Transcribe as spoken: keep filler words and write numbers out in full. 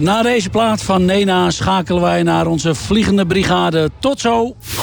Na deze plaat van Nena schakelen wij naar onze vliegende brigade. Tot zo!